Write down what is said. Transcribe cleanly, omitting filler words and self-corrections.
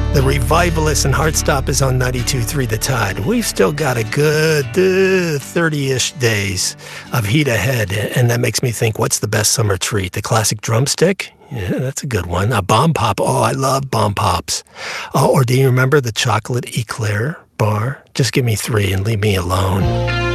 The Revivalists and Heartstop is on 92.3 The Tide. We've still got a good 30-ish days of heat ahead, and that makes me think, what's the best summer treat? The classic drumstick? Yeah, that's a good one. A bomb pop. Oh, I love bomb pops. Oh, or do you remember the chocolate eclair bar? Just give me 3 and leave me alone.